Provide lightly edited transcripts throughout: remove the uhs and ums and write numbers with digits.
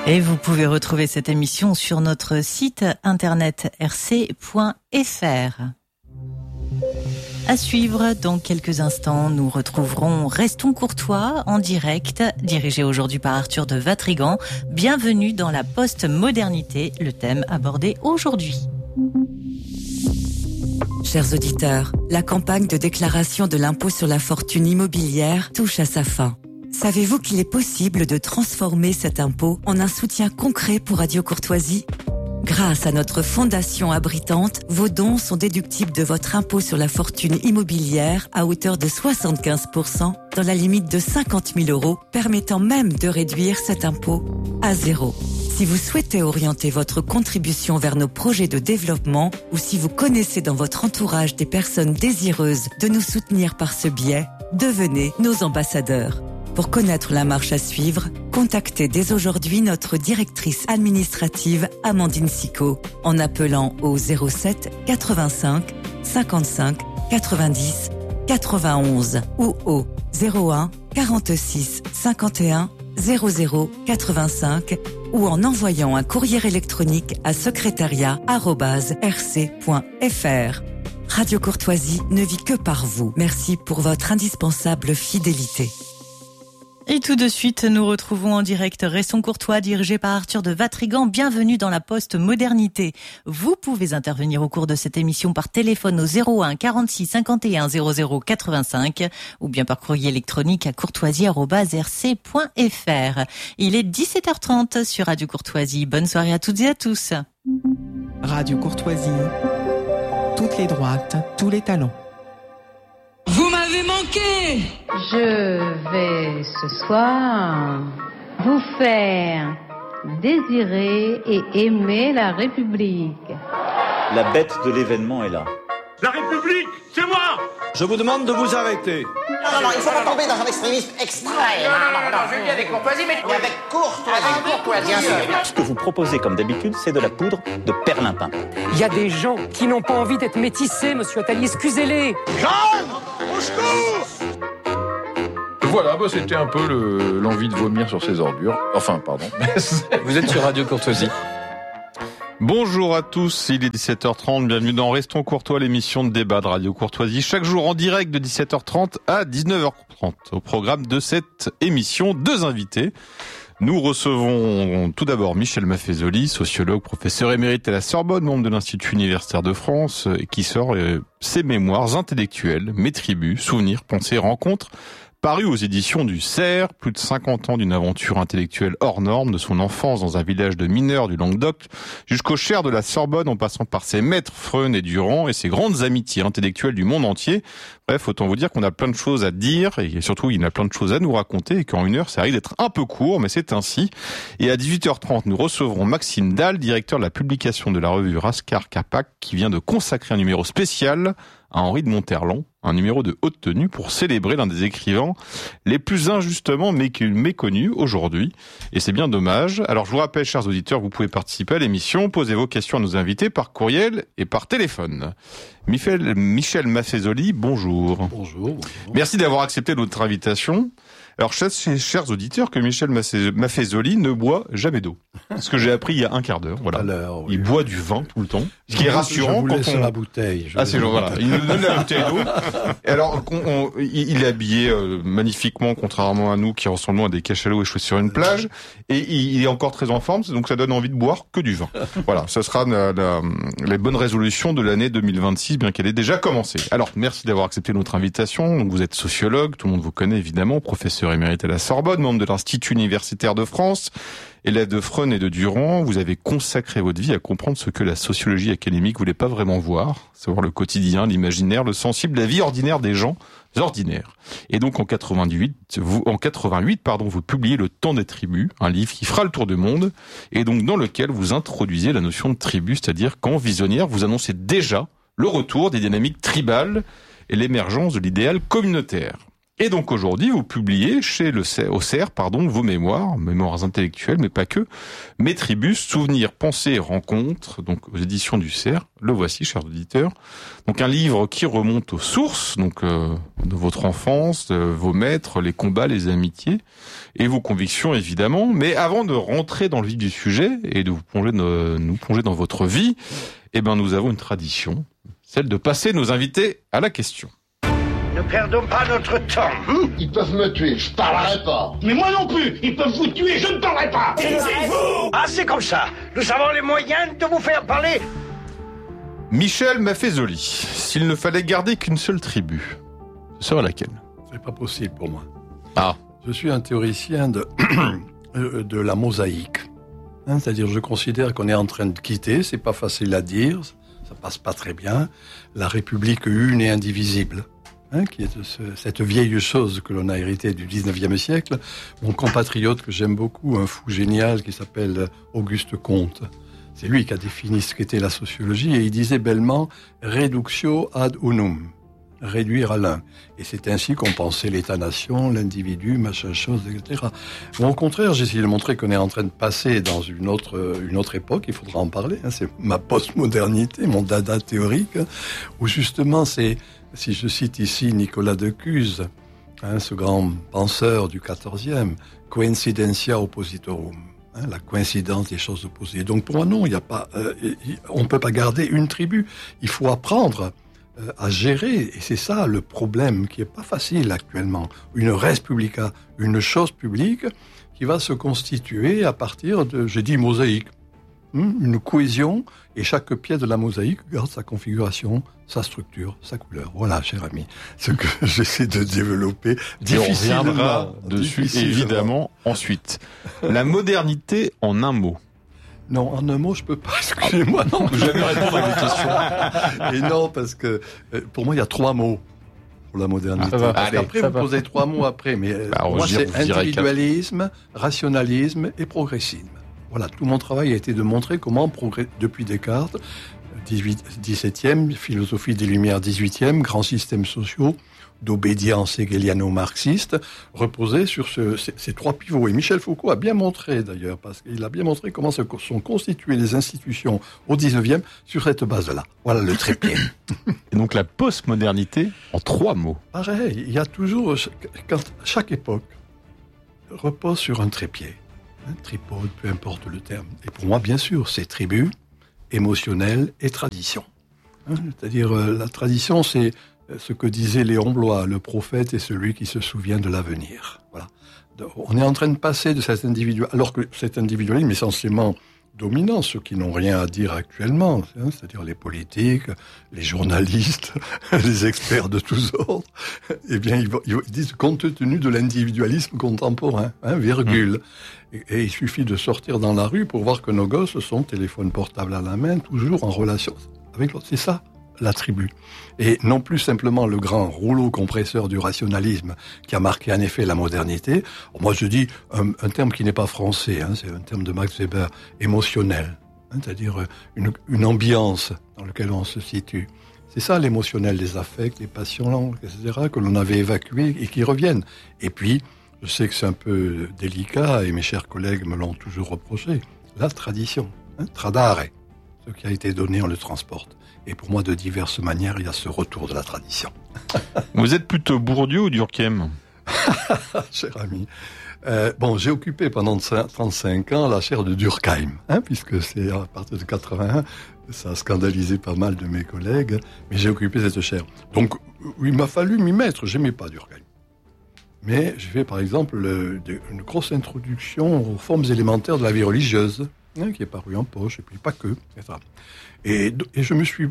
Et vous pouvez retrouver cette émission sur notre site internet rc.fr. À suivre, dans quelques instants, nous retrouverons Restons courtois en direct, dirigé aujourd'hui par Arthur de Vatrigan. Bienvenue dans la post-modernité, le thème abordé aujourd'hui. Chers auditeurs, la campagne de déclaration de l'impôt sur la fortune immobilière touche à sa fin. Savez-vous qu'il est possible de transformer cet impôt en un soutien concret pour Radio Courtoisie ? Grâce à notre fondation abritante, vos dons sont déductibles de votre impôt sur la fortune immobilière à hauteur de 75% dans la limite de 50 000 €, permettant même de réduire cet impôt à zéro. Si vous souhaitez orienter votre contribution vers nos projets de développement ou si vous connaissez dans votre entourage des personnes désireuses de nous soutenir par ce biais, devenez nos ambassadeurs. Pour connaître la marche à suivre, contactez dès aujourd'hui notre directrice administrative Amandine Sicot en appelant au 07 85 55 90 91 ou au 01 46 51 00 85 ou en envoyant un courrier électronique à secrétariat@rc.fr. Radio Courtoisie ne vit que par vous. Merci pour votre indispensable fidélité. Et tout de suite, nous retrouvons en direct Restons courtois, dirigé par Arthur de Vatrigan. Bienvenue dans la post-modernité. Vous pouvez intervenir au cours de cette émission par téléphone au 01 46 51 00 85 ou bien par courrier électronique à courtoisie@rc.fr. Il est 17h30 sur Radio Courtoisie. Bonne soirée à toutes et à tous. Radio Courtoisie, toutes les droites, tous les talents. Vous m'avez manqué. Je vais ce soir vous faire désirer et aimer la République. La bête de l'événement est là. La République, c'est moi. Je vous demande de vous arrêter. Non, il faut pas tomber dans un extrémisme extrême. Non, je dis avec courtoisie, mais avec courtoisie. Bien sûr. Ce que vous proposez comme d'habitude, c'est de la poudre de perlimpin. Il y a des gens qui n'ont pas envie d'être métissés, monsieur Attali, excusez-les. Jeanne, au secours. Voilà, c'était un peu l'envie de vomir sur ces ordures. Enfin, pardon. Vous êtes sur Radio Courtoisie. Bonjour à tous, il est 17h30, bienvenue dans Restons courtois, l'émission de débat de Radio Courtoisie, chaque jour en direct de 17h30 à 19h30. Au programme de cette émission, 2 invités. Nous recevons tout d'abord Michel Maffezoli, sociologue, professeur émérite à la Sorbonne, membre de l'Institut universitaire de France, qui sort ses mémoires intellectuels, Mes tribus, souvenirs, pensées, rencontres, paru aux éditions du Cerf, plus de 50 ans d'une aventure intellectuelle hors norme, de son enfance dans un village de mineurs du Languedoc, jusqu'aux chaires de la Sorbonne, en passant par ses maîtres Freun et Durand et ses grandes amitiés intellectuelles du monde entier. Bref, autant vous dire qu'on a plein de choses à dire, et surtout il y a plein de choses à nous raconter, et qu'en 1 heure, ça arrive d'être un peu court, mais c'est ainsi. Et à 18h30, nous recevrons Maxime Dalle, directeur de la publication de la revue Rascar Capac, qui vient de consacrer un numéro spécial à Henri de Monterland, un numéro de haute tenue pour célébrer l'un des écrivains les plus injustement méconnus aujourd'hui. Et c'est bien dommage. Alors je vous rappelle, chers auditeurs, vous pouvez participer à l'émission, poser vos questions à nos invités par courriel et par téléphone. Michel Maffezoli, bonjour. Bonjour. Merci d'avoir accepté notre invitation. Alors, chers auditeurs, que Michel Maffezoli ne boit jamais d'eau. Ce que j'ai appris il y a un quart d'heure. Voilà. Alors, oui. Il boit du vin tout le temps. Ce qui est rassurant je vous laisse quand on... la bouteille. C'est genre, voilà. Il nous donne la bouteille d'eau. Et alors, il est habillé magnifiquement, contrairement à nous qui ressemblons à des cachalots échoués sur une plage. Et il est encore très en forme, donc ça donne envie de boire que du vin. Voilà. Ce sera les bonnes résolutions de l'année 2026, bien qu'elle ait déjà commencé. Alors, merci d'avoir accepté notre invitation. Donc, vous êtes sociologue, tout le monde vous connaît évidemment, professeur émérite à la Sorbonne, membre de l'Institut universitaire de France, élève de Freun et de Durand. Vous avez consacré votre vie à comprendre ce que la sociologie académique voulait pas vraiment voir, savoir le quotidien, l'imaginaire, le sensible, la vie ordinaire des gens ordinaires. Et donc en 88, vous publiez Le Temps des tribus, un livre qui fera le tour du monde, et donc dans lequel vous introduisez la notion de tribu, c'est-à-dire qu'en visionnaire, vous annoncez déjà le retour des dynamiques tribales et l'émergence de l'idéal communautaire. Et donc aujourd'hui, vous publiez au CERF, vos mémoires intellectuelles, mais pas que, Métribus, souvenirs, pensées, rencontres, donc aux éditions du CERF. Le voici, chers auditeurs. Donc un livre qui remonte aux sources, donc de votre enfance, de vos maîtres, les combats, les amitiés, et vos convictions évidemment. Mais avant de rentrer dans le vif du sujet et de nous plonger dans votre vie, nous avons une tradition, celle de passer nos invités à la question. Ne perdons pas notre temps. Ils peuvent me tuer, je parlerai pas. Mais moi non plus, ils peuvent vous tuer, je ne parlerai pas. Taisez-vous. Ah, c'est comme ça. Nous avons les moyens de vous faire parler. Michel Maffezoli, s'il ne fallait garder qu'une seule tribu, ce serait laquelle ? C'est pas possible pour moi. Ah. Je suis un théoricien de la mosaïque. C'est-à-dire, je considère qu'on est en train de quitter, c'est pas facile à dire, ça passe pas très bien, la République une et indivisible. Qui est cette vieille chose que l'on a héritée du 19e siècle. Mon compatriote que j'aime beaucoup, un fou génial qui s'appelle Auguste Comte, c'est lui qui a défini ce qu'était la sociologie et il disait bellement « reductio ad unum », réduire à l'un. Et c'est ainsi qu'on pensait l'État-nation, l'individu, machin chose, etc. Bon, au contraire, j'ai essayé de montrer qu'on est en train de passer dans une autre époque, il faudra en parler, c'est ma postmodernité, mon dada théorique, où justement c'est... Si je cite ici Nicolas de Cuse, ce grand penseur du XIVe, coincidentia oppositorum, la coïncidence des choses opposées. Donc pour moi non, on ne peut pas garder une tribu. Il faut apprendre à gérer, et c'est ça le problème qui est pas facile actuellement. Une res publica, une chose publique qui va se constituer à partir de, j'ai dit mosaïque, une cohésion, et chaque pièce de la mosaïque garde sa configuration, sa structure, sa couleur. Voilà, cher ami, ce que j'essaie de développer. Et on reviendra dessus, évidemment, ensuite. La modernité en un mot. Non, en un mot, je peux pas, excusez-moi. Non, je vais jamais répondre à vos questions. Et non, parce que, pour moi, il y a 3 mots pour la modernité. Après, vous posez 3 mots après, mais pour moi, c'est individualisme, rationalisme et progressisme. Voilà, tout mon travail a été de montrer comment, depuis Descartes, 17e, philosophie des Lumières 18e, grands systèmes sociaux d'obédience hegeliano-marxiste, reposaient sur ces 3 pivots. Et Michel Foucault a bien montré, d'ailleurs, parce qu'il a bien montré comment sont constituées les institutions au 19e sur cette base-là. Voilà le trépied. Et donc la postmodernité en 3 mots. Pareil, il y a toujours, chaque époque repose sur un trépied. Tripode, peu importe le terme. Et pour moi, bien sûr, c'est tribu, émotionnel et tradition. C'est-à-dire, la tradition, c'est ce que disait Léon Bloy, le prophète est celui qui se souvient de l'avenir. Voilà. On est en train de passer de cet individualisme, alors que cet individualisme est essentiellement dominant, ceux qui n'ont rien à dire actuellement, c'est-à-dire les politiques, les journalistes, les experts de tous ordres, eh bien, ils disent compte tenu de l'individualisme contemporain, virgule. Et il suffit de sortir dans la rue pour voir que nos gosses sont téléphone portable à la main, toujours en relation avec l'autre. C'est ça, la tribu. Et non plus simplement le grand rouleau compresseur du rationalisme qui a marqué en effet la modernité. Moi, je dis un terme qui n'est pas français, c'est un terme de Max Weber, émotionnel. C'est-à-dire une ambiance dans laquelle on se situe. C'est ça l'émotionnel, les affects, les passions, etc., que l'on avait évacués et qui reviennent. Et puis, je sais que c'est un peu délicat, et mes chers collègues me l'ont toujours reproché, la tradition, tradare. Ce qui a été donné, on le transporte. Et pour moi, de diverses manières, il y a ce retour de la tradition. Vous êtes plutôt Bourdieu ou Durkheim ? Cher ami, j'ai occupé pendant 35 ans la chaire de Durkheim, puisque c'est à partir de 81, ça a scandalisé pas mal de mes collègues, mais j'ai occupé cette chaire. Donc, il m'a fallu m'y mettre, j'aimais pas Durkheim. Mais j'ai fait, par exemple, une grosse introduction aux formes élémentaires de la vie religieuse, qui est paru en poche, et puis pas que, etc. Et je me suis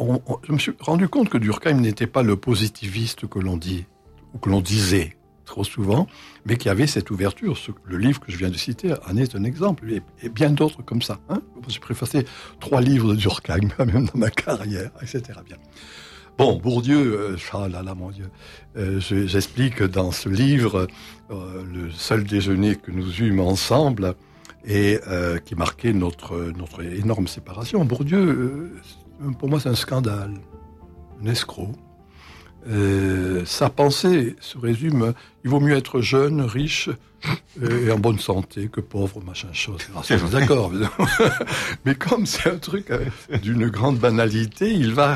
rendu compte que Durkheim n'était pas le positiviste que l'on dit, ou que l'on disait trop souvent, mais qu'il y avait cette ouverture. Le livre que je viens de citer en est un exemple, et bien d'autres comme ça. J'ai préfacé 3 livres de Durkheim, même dans ma carrière, etc. Bien. Bon, Bourdieu, mon Dieu, j'explique dans ce livre le seul déjeuner que nous eûmes ensemble et qui marquait notre énorme séparation. Bourdieu, pour moi, c'est un scandale, un escroc. sa pensée se résume, il vaut mieux être jeune, riche et en bonne santé que pauvre, machin chose. Alors, c'est d'accord, mais comme c'est un truc d'une grande banalité, il va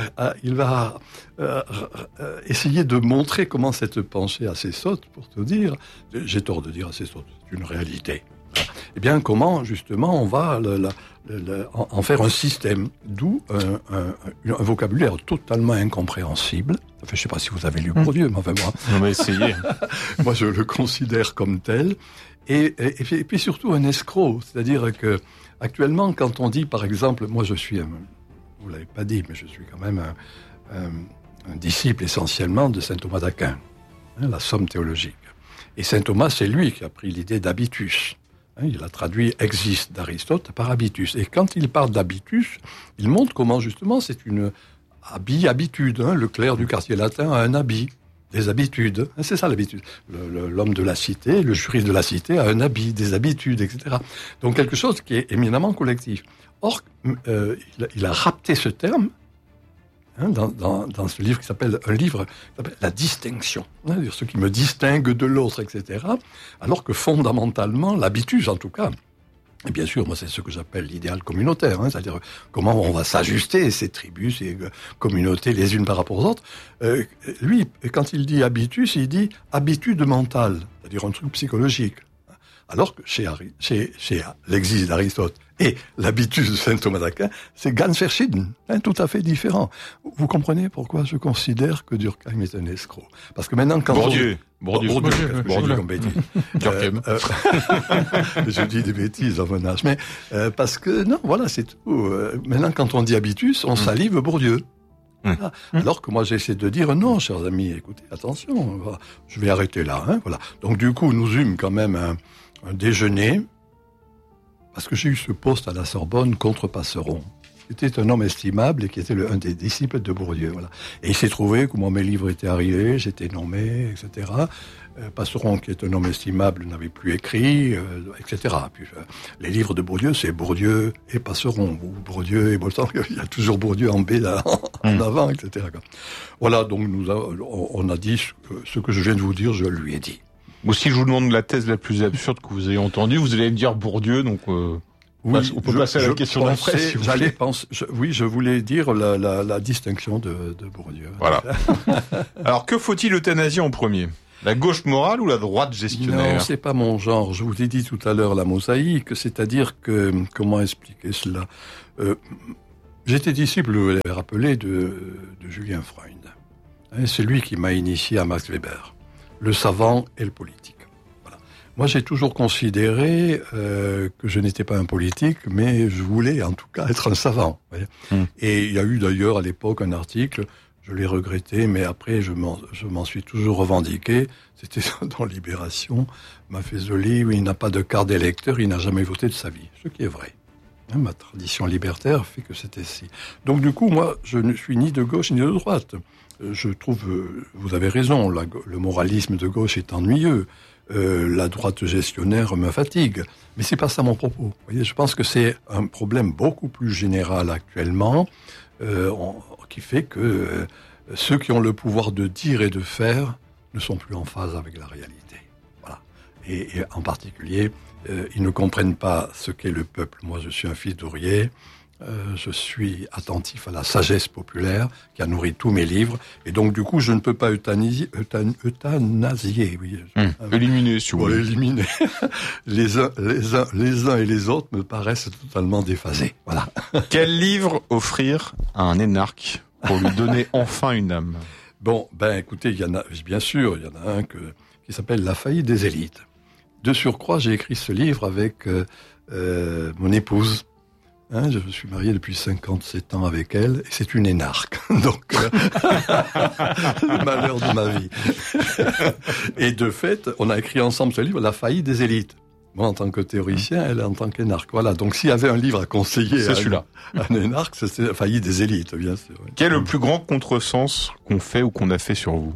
essayer de montrer comment cette pensée assez sotte, pour te dire, j'ai tort de dire assez sotte, c'est une réalité. Eh bien, comment, justement, on va en faire un système, d'où un vocabulaire totalement incompréhensible. Enfin, je ne sais pas si vous avez lu Bourdieu, mais enfin, moi... On va essayer. Moi, je le considère comme tel. Et puis surtout un escroc. C'est-à-dire que, actuellement, quand on dit, par exemple, moi, je suis, vous ne l'avez pas dit, mais je suis quand même un disciple essentiellement de saint Thomas d'Aquin, la Somme théologique. Et saint Thomas, c'est lui qui a pris l'idée d'habitus. Il a traduit « existe » d'Aristote par « habitus ». Et quand il parle d'habitus, il montre comment, justement, c'est une habitude. Le clerc du quartier latin a un habit, des habitudes. C'est ça, l'habitude. L'homme de la cité, le juriste de la cité a un habit, des habitudes, etc. Donc, quelque chose qui est éminemment collectif. Or, il a rapté ce terme dans ce livre qui s'appelle La distinction, c'est-à-dire ce qui me distingue de l'autre, etc. Alors que fondamentalement, l'habitus en tout cas, et bien sûr, moi c'est ce que j'appelle l'idéal communautaire, c'est-à-dire comment on va s'ajuster ces tribus, ces communautés les unes par rapport aux autres. Lui, quand il dit habitus, il dit habitude mentale, c'est-à-dire un truc psychologique. Alors que chez l'existe d'Aristote et l'habitus de saint Thomas d'Aquin, c'est ganz verschieden, tout à fait différent. Vous comprenez pourquoi je considère que Durkheim est un escroc? Parce que maintenant, quand Bourdieu comme bêtise. Je dis des bêtises à mon âge, mais parce que non, voilà, c'est tout. Maintenant, quand on dit habitus, on salive Bourdieu. Voilà. Alors que moi j'essaie de dire non, chers amis, écoutez, attention, je vais arrêter là. Voilà. Donc du coup, nous eûmes quand même un déjeuner, parce que j'ai eu ce poste à la Sorbonne contre Passeron, qui était un homme estimable et qui était un des disciples de Bourdieu. Voilà. Et il s'est trouvé que moi, mes livres étaient arrivés, j'étais nommé, etc. Passeron, qui est un homme estimable, n'avait plus écrit, etc. Puis, les livres de Bourdieu, c'est Bourdieu et Passeron, ou Bourdieu et Bolton, il y a toujours Bourdieu en B en avant, etc. Voilà, donc on a dit ce que je viens de vous dire, je lui ai dit. Ou si je vous demande la thèse la plus absurde que vous ayez entendue, vous allez me dire Bourdieu, donc oui, on peut passer à la question d'après. Si oui, je voulais dire la distinction de Bourdieu. Voilà. Alors, que faut-il euthanasier en premier ? La gauche morale ou la droite gestionnaire ? Non, c'est pas mon genre. Je vous ai dit tout à l'heure la mosaïque, c'est-à-dire que, comment expliquer cela ? J'étais disciple, vous l'avez rappelé, de Julien Freund. C'est lui qui m'a initié à Max Weber, le savant et le politique. Voilà. Moi, j'ai toujours considéré que je n'étais pas un politique, mais je voulais en tout cas être un savant. Et il y a eu d'ailleurs à l'époque un article, je l'ai regretté, mais après je m'en suis toujours revendiqué. C'était dans Libération, Maffezoli, où il n'a pas de carte d'électeur, il n'a jamais voté de sa vie, ce qui est vrai. Ma tradition libertaire fait que c'est ainsi. Donc du coup, moi, je ne suis ni de gauche ni de droite. Je trouve, vous avez raison, le moralisme de gauche est ennuyeux. La droite gestionnaire me fatigue. Mais c'est pas ça mon propos. Vous voyez, je pense que c'est un problème beaucoup plus général actuellement, qui fait que ceux qui ont le pouvoir de dire et de faire ne sont plus en phase avec la réalité. Voilà. Et en particulier, ils ne comprennent pas ce qu'est le peuple. Moi, je suis un fils d'ouvrier. Je suis attentif à la sagesse populaire qui a nourri tous mes livres, et donc du coup je ne peux pas euthanasier, oui. Éliminer, si vous voulez. Éliminer. les uns et les autres me paraissent totalement déphasés. Voilà. Quel livre offrir à un énarque pour lui donner enfin une âme ? Bon, écoutez, il y en a un qui s'appelle La faillite des élites. De surcroît, j'ai écrit ce livre avec mon épouse. Je suis marié depuis 57 ans avec elle, et c'est une énarque. Donc, le malheur de ma vie. Et de fait, on a écrit ensemble ce livre, La faillite des élites. Moi, en tant que théoricien, elle en tant qu'énarque. Voilà. Donc, s'il y avait un livre à conseiller à un énarque, c'est La faillite des élites, bien sûr. Quel est le plus grand contresens qu'on fait ou qu'on a fait sur vous ?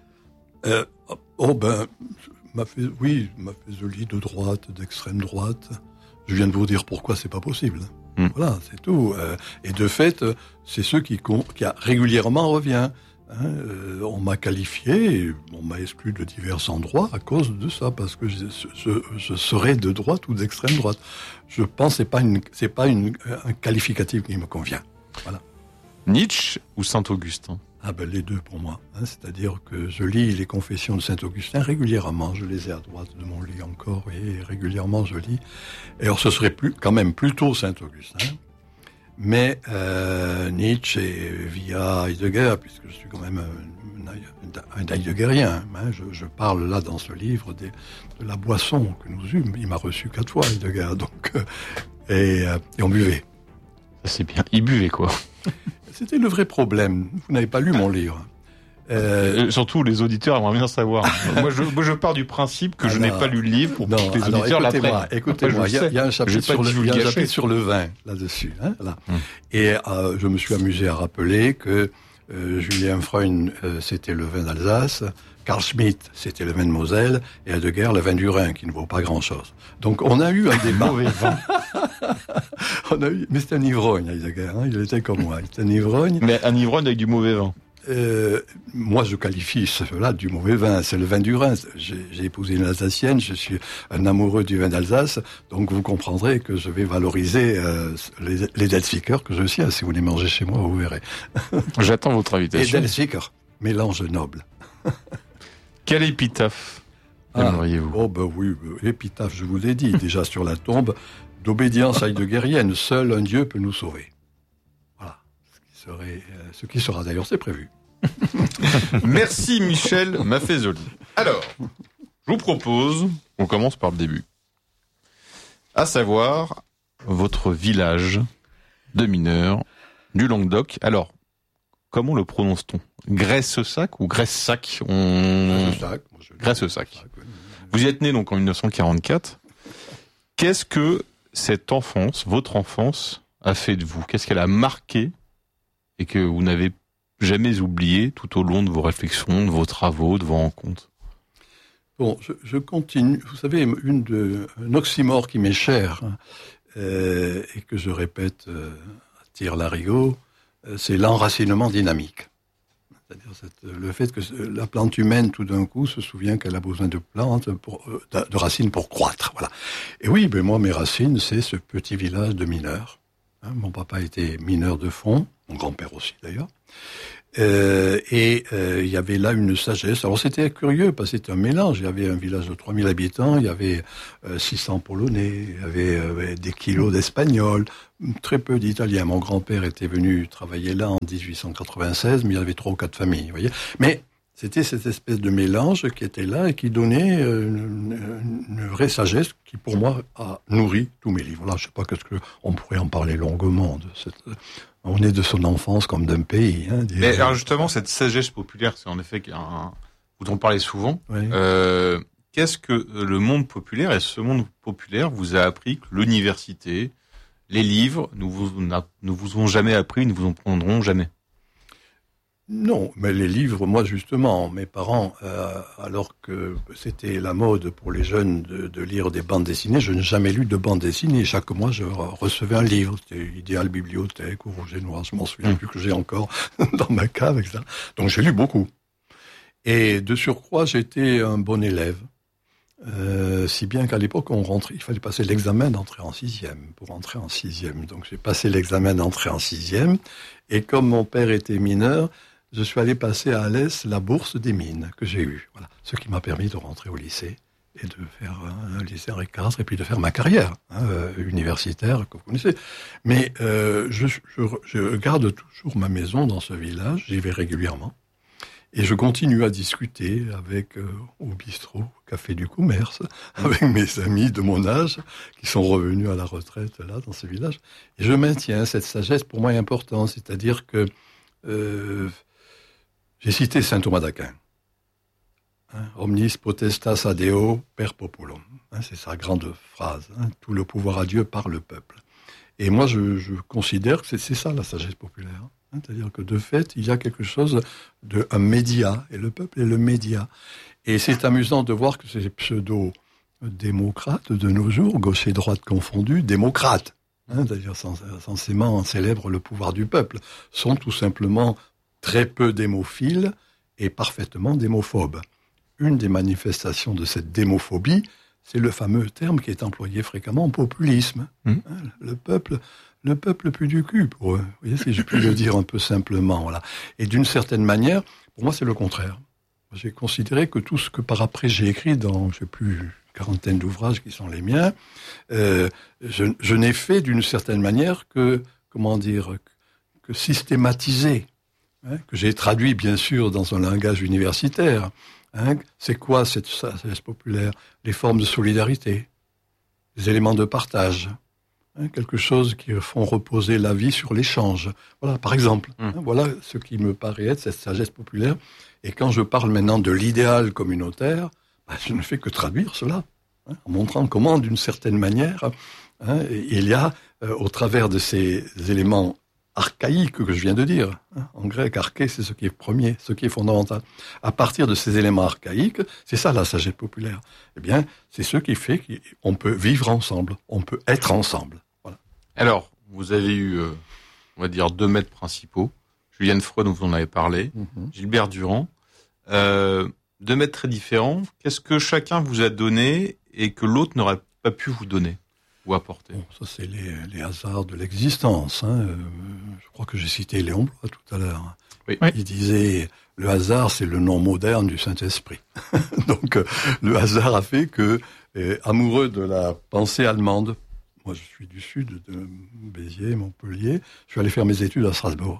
Maffezoli de droite, d'extrême droite. Je viens de vous dire pourquoi c'est pas possible. Voilà, c'est tout. Et de fait, c'est ceux qui régulièrement revient. On m'a qualifié, on m'a exclu de divers endroits à cause de ça, parce que je serais de droite ou d'extrême droite. Je pense que c'est pas un qualificatif qui me convient. Voilà. Nietzsche ou Saint-Augustin ? Les deux pour moi. C'est-à-dire que je lis les Confessions de Saint-Augustin régulièrement. Je les ai à droite de mon lit encore, et régulièrement je lis. Et alors ce serait quand même plutôt Saint-Augustin. Mais Nietzsche via Heidegger, puisque je suis quand même un Heideggerien. Je parle là dans ce livre de la boisson que nous eûmes. Il m'a reçu 4 fois Heidegger, donc et on buvait. Ça c'est bien. Il buvait quoi ? C'était le vrai problème. Vous n'avez pas lu mon livre. Surtout les auditeurs aimeraient bien savoir. moi, je pars du principe que je n'ai pas lu le livre pour que les auditeurs l'apprennent. Écoutez-moi, il y a un chapitre sur le vin là-dessus. Là. Et je me suis amusé à rappeler que Julien Freund, c'était le vin d'Alsace, Carl Schmitt, c'était le vin de Moselle, et Heidegger, le vin du Rhin, qui ne vaut pas grand-chose. Donc on a eu un débat. Mauvais vin. Mais c'était un ivrogne, Heidegger. Il était comme moi. Il était un ivrogne. Mais un ivrogne avec du mauvais vin. Moi, je qualifie cela du mauvais vin. C'est le vin du Rhin. J'ai épousé une Alsacienne. Je suis un amoureux du vin d'Alsace. Donc, vous comprendrez que je vais valoriser les Delzwicker que je suis. Si vous les mangez chez moi, vous verrez. J'attends votre invitation. Et Delzwicker, mélange noble. Quel épitaphe aimeriez-vous ? Oui, épitaphe, je vous l'ai dit. Déjà sur la tombe, d'obédience heideggerienne, seul un Dieu peut nous sauver. Voilà. Ce qui sera d'ailleurs, c'est prévu. Merci Michel Maffezoli. Alors, je vous propose, on commence par le début. À savoir, votre village de mineurs du Languedoc. Alors, comment le prononce-t-on ? Graisse-Sac ou Graisse-Sac ? Graisse-Sac. Vous y êtes né donc en 1944. Qu'est-ce que cette enfance, votre enfance, a fait de vous ? Qu'est-ce qu'elle a marqué et que vous n'avez jamais oublié tout au long de vos réflexions, de vos travaux, de vos rencontres ? Bon, je continue. Vous savez, un oxymore qui m'est cher et que je répète à tire-larigot, c'est l'enracinement dynamique. C'est-à-dire le fait que la plante humaine, tout d'un coup, se souvient qu'elle a besoin de plantes, de racines pour croître. Voilà. Et oui, moi, mes racines, c'est ce petit village de mineurs. Mon papa était mineur de fond, mon grand-père aussi d'ailleurs. Il y avait là une sagesse. Alors c'était curieux parce que c'était un mélange. Il y avait un village de 3000 habitants, il y avait 600 Polonais, il y avait des kilos d'Espagnols, très peu d'Italiens. Mon grand-père était venu travailler là en 1896, mais il y avait 3 ou 4 familles, vous voyez. Mais c'était cette espèce de mélange qui était là et qui donnait une vraie sagesse qui, pour moi, a nourri tous mes livres. Là, je ne sais pas on pourrait en parler longuement de cette... On est de son enfance comme d'un pays. Mais alors justement, cette sagesse populaire, c'est en effet vous en parlez souvent. Oui. Qu'est-ce que le monde populaire et ce monde populaire vous a appris que l'université, les livres, ne vous ont jamais appris, ne vous en prendront jamais? Non, mais les livres, moi justement, mes parents, alors que c'était la mode pour les jeunes de lire des bandes dessinées, je n'ai jamais lu de bandes dessinées. Chaque mois, je recevais un livre. C'était Idéal Bibliothèque ou Rouge et Noir, je m'en souviens plus, que j'ai encore dans ma cave, etc. Donc j'ai lu beaucoup. Et de surcroît, j'étais un bon élève. Si bien qu'à l'époque, il fallait passer l'examen d'entrée en 6e pour entrer en 6e. Donc j'ai passé l'examen d'entrée en 6e. Et comme mon père était mineur, je suis allé passer à Alès la bourse des mines que j'ai eue. Voilà. Ce qui m'a permis de rentrer au lycée et de faire un lycée Henri IV et puis de faire ma carrière universitaire que vous connaissez. Mais je garde toujours ma maison dans ce village, j'y vais régulièrement. Et je continue à discuter au bistrot, au café du commerce, avec mes amis de mon âge qui sont revenus à la retraite là dans ce village. Et je maintiens cette sagesse, pour moi, est importante. C'est-à-dire que j'ai cité saint Thomas d'Aquin. Omnis potestas ad Deo per populum. C'est sa grande phrase. Tout le pouvoir à Dieu par le peuple. Et moi, je considère que c'est ça la sagesse populaire. C'est-à-dire que de fait, il y a quelque chose un média, et le peuple est le média. Et c'est amusant de voir que ces pseudo-démocrates de nos jours, gauche et droite confondus, démocrates, c'est-à-dire censément célèbrent le pouvoir du peuple, sont tout simplement très peu démophile et parfaitement démophobe. Une des manifestations de cette démophobie, c'est le fameux terme qui est employé fréquemment, populisme. Le peuple pue du cul, pour eux. Vous voyez, si je puis le dire un peu simplement. Voilà. Et d'une certaine manière, pour moi, c'est le contraire. J'ai considéré que tout ce que par après j'ai écrit dans, je sais plus, une quarantaine d'ouvrages qui sont les miens, je n'ai fait d'une certaine manière que systématiser, que j'ai traduit bien sûr dans un langage universitaire. C'est quoi cette sagesse populaire? Les formes de solidarité, les éléments de partage, quelque chose qui font reposer la vie sur l'échange. Voilà, par exemple, voilà ce qui me paraît être cette sagesse populaire. Et quand je parle maintenant de l'idéal communautaire, je ne fais que traduire cela, en montrant comment, d'une certaine manière, il y a, au travers de ces éléments archaïques que je viens de dire, en grec, arché, c'est ce qui est premier, ce qui est fondamental. À partir de ces éléments archaïques, c'est ça la sagesse populaire. Eh bien, c'est ce qui fait qu'on peut vivre ensemble, on peut être ensemble. Voilà. Alors, vous avez eu, on va dire, 2 maîtres principaux. Julian Freud, dont vous en avez parlé, Gilbert Durand. 2 maîtres très différents. Qu'est-ce que chacun vous a donné et que l'autre n'aurait pas pu vous donner ou apporter? Bon, ça, c'est les hasards de l'existence. Je crois que j'ai cité Léon Bloy tout à l'heure. Oui. Il disait, le hasard, c'est le nom moderne du Saint-Esprit. Donc, le hasard a fait que, amoureux de la pensée allemande, moi je suis du sud, de Béziers, Montpellier, je suis allé faire mes études à Strasbourg.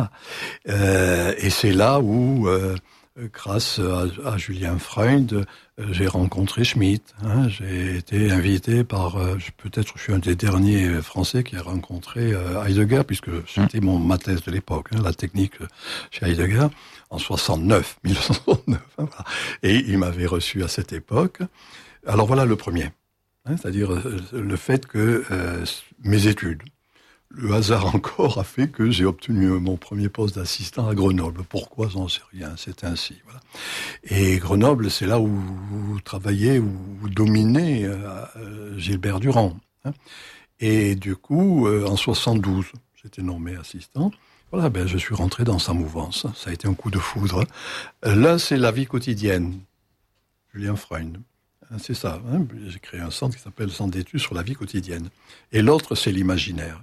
Et c'est là où, grâce à Julien Freud, j'ai rencontré Schmitt. J'ai été invité par, peut-être je suis un des derniers Français qui a rencontré Heidegger, puisque c'était ma thèse de l'époque, la technique chez Heidegger, en 1969. Voilà. Et il m'avait reçu à cette époque. Alors voilà le premier, c'est-à-dire le fait que mes études, le hasard encore a fait que j'ai obtenu mon premier poste d'assistant à Grenoble. Pourquoi, j'en sais rien, c'est ainsi. Voilà. Et Grenoble, c'est là où travaillait, où dominait Gilbert Durand. Et du coup, en 72, j'étais nommé assistant. Voilà, je suis rentré dans sa mouvance. Ça a été un coup de foudre. L'un, c'est la vie quotidienne. Julien Freud. C'est ça. J'ai créé un centre qui s'appelle Centre d'études sur la vie quotidienne. Et l'autre, c'est l'imaginaire.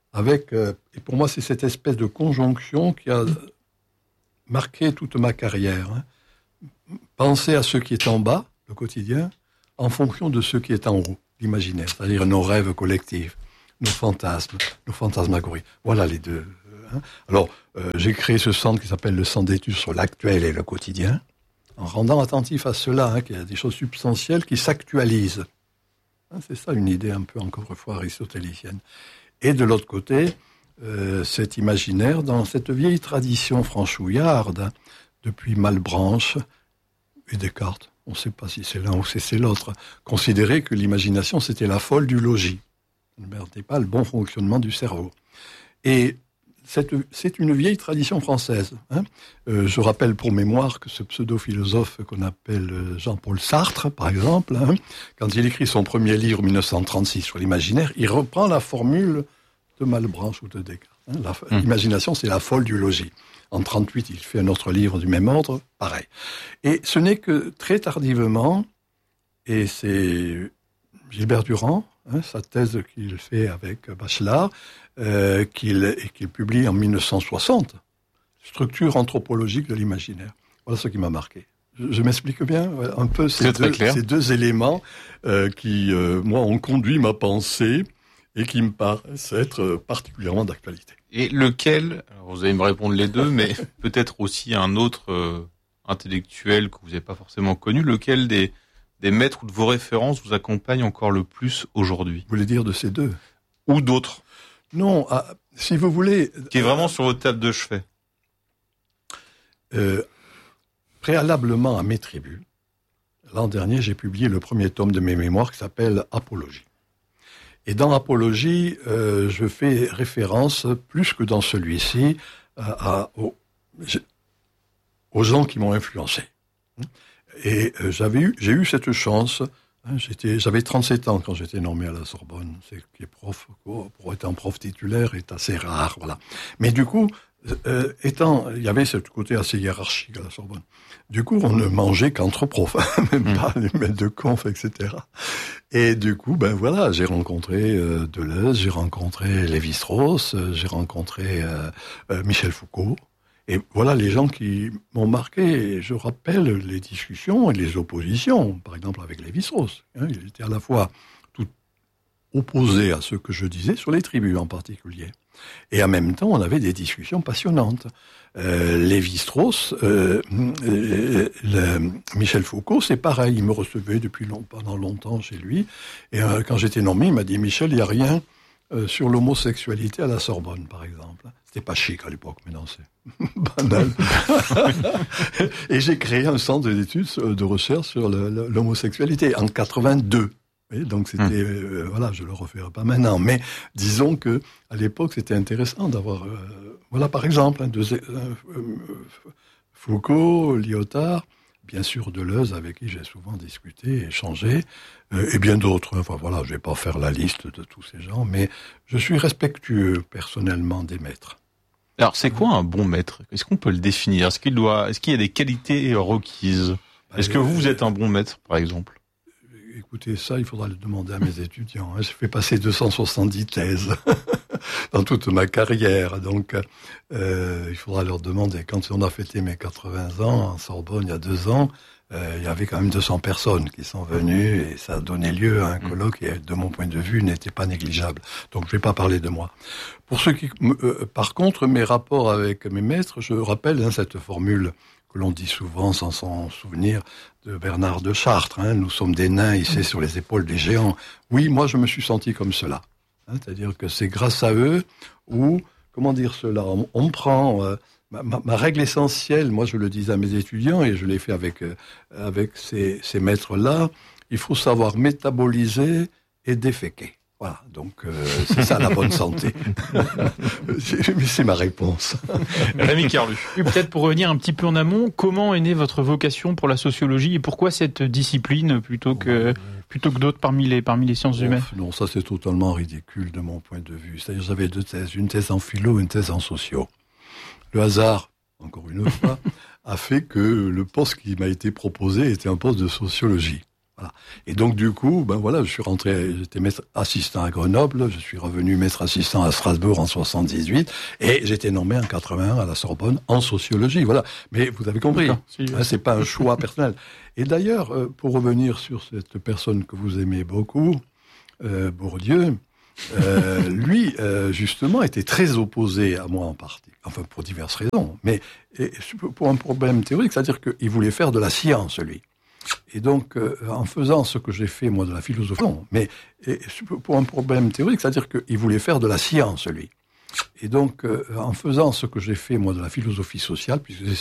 Et pour moi, c'est cette espèce de conjonction qui a marqué toute ma carrière. Penser à ce qui est en bas, le quotidien, en fonction de ce qui est en haut, l'imaginaire, c'est-à-dire nos rêves collectifs, nos fantasmes, nos fantasmagories. Voilà les deux. Alors, j'ai créé ce centre qui s'appelle le Centre d'études sur l'actuel et le quotidien, en rendant attentif à cela, qu'il y a des choses substantielles qui s'actualisent. C'est ça une idée un peu, encore une fois, aristotélicienne. Et de l'autre côté, cet imaginaire dans cette vieille tradition franchouillarde, depuis Malebranche et Descartes, on ne sait pas si c'est l'un ou si c'est l'autre, considérer que l'imagination c'était la folle du logis, ne permettait pas le bon fonctionnement du cerveau. Et c'est une vieille tradition française. Je rappelle pour mémoire que ce pseudo-philosophe qu'on appelle Jean-Paul Sartre, par exemple, quand il écrit son premier livre, 1936, sur l'imaginaire, il reprend la formule de Malebranche ou de Descartes. L'imagination, c'est la folle du logis. En 1938, il fait un autre livre du même ordre, pareil. Et ce n'est que très tardivement, et c'est Gilbert Durand, sa thèse qu'il fait avec Bachelard, qu'il publie en 1960, Structure anthropologique de l'imaginaire. Voilà ce qui m'a marqué. Je m'explique bien un peu ces deux éléments qui, moi, ont conduit ma pensée et qui me paraissent être particulièrement d'actualité. Et lequel, alors vous allez me répondre les deux, mais peut-être aussi un autre intellectuel que vous n'avez pas forcément connu, lequel des maîtres ou de vos références vous accompagne encore le plus aujourd'hui? Vous voulez dire de ces deux? Ou d'autres? Non, si vous voulez... Qui est vraiment sur votre table de chevet. Préalablement à mes tributs, l'an dernier, j'ai publié le premier tome de mes mémoires qui s'appelle Apologie. Et dans Apologie, je fais référence, plus que dans celui-ci, aux gens qui m'ont influencé. Et j'ai eu cette chance. J'avais 37 ans quand j'étais nommé à la Sorbonne. C'est qui est prof, pour être un prof titulaire est assez rare, voilà. Mais du coup, Il y avait ce côté assez hiérarchique à la Sorbonne. Du coup, on ne mangeait qu'entre profs, même pas les maîtres de conf, etc. Et du coup, j'ai rencontré Deleuze, j'ai rencontré Lévi-Strauss, j'ai rencontré Michel Foucault. Et voilà les gens qui m'ont marqué. Et je rappelle les discussions et les oppositions, par exemple avec Lévi-Strauss. Il était à la fois tout opposé à ce que je disais, sur les tribus en particulier. Et en même temps, on avait des discussions passionnantes. Lévi-Strauss, Michel Foucault, c'est pareil. Il me recevait pendant longtemps chez lui. Et quand j'étais nommé, il m'a dit « Michel, il n'y a rien sur l'homosexualité à la Sorbonne, par exemple. » C'était pas chic à l'époque, mais non, c'est banal. Et j'ai créé un centre d'études de recherche sur l'homosexualité en 82. Et donc c'était je le referai pas maintenant, mais disons que à l'époque c'était intéressant d'avoir par exemple Foucault, Lyotard, bien sûr Deleuze avec qui j'ai souvent discuté, échangé, et bien d'autres. Je vais pas faire la liste de tous ces gens, mais je suis respectueux personnellement des maîtres. Alors c'est quoi un bon maître ? Est-ce qu'on peut le définir ? Est-ce qu'il y a des qualités requises ? Est-ce que vous êtes un bon maître, par exemple ? Écoutez, ça, il faudra le demander à mes étudiants. J'ai fait passer 270 thèses dans toute ma carrière. Donc, il faudra leur demander. Quand on a fêté mes 80 ans en Sorbonne, il y a 2 ans, il y avait quand même 200 personnes qui sont venues et ça a donné lieu à un colloque qui, de mon point de vue, n'était pas négligeable. Donc, je ne vais pas parler de moi. Pour ceux qui, par contre, mes rapports avec mes maîtres, je rappelle cette formule que l'on dit souvent sans s'en souvenir, de Bernard de Chartres. Nous sommes des nains hissés sur les épaules des géants. Oui, moi je me suis senti comme cela. C'est-à-dire que c'est grâce à eux où, comment dire cela, on prend ma règle essentielle, moi je le dis à mes étudiants et je l'ai fait avec ces maîtres-là, il faut savoir métaboliser et déféquer. Voilà, donc c'est ça la bonne santé. C'est ma réponse. Rémi Kerlu. Oui, peut-être pour revenir un petit peu en amont, comment est née votre vocation pour la sociologie et pourquoi cette discipline plutôt que d'autres parmi les sciences humaines ? Non, ça c'est totalement ridicule de mon point de vue. C'est-à-dire j'avais 2 thèses, une thèse en philo, une thèse en socio. Le hasard, encore une fois, a fait que le poste qui m'a été proposé était un poste de sociologie. Voilà. Et donc du coup, je suis rentré, j'étais maître assistant à Grenoble, je suis revenu maître assistant à Strasbourg en 78, et j'étais nommé en 81 à la Sorbonne en sociologie. Voilà. Mais vous avez compris, c'est pas un choix personnel. Et d'ailleurs, pour revenir sur cette personne que vous aimez beaucoup, Bourdieu, lui, justement, était très opposé à moi en partie. Enfin, pour diverses raisons. Mais pour un problème théorique, c'est-à-dire qu'il voulait faire de la science, lui. Et donc, en faisant ce que j'ai fait, moi, de la philosophie, non, mais pour un problème théorique, c'est-à-dire qu'il voulait faire de la science, lui. Et donc, en faisant ce que j'ai fait, moi, de la philosophie sociale, puisque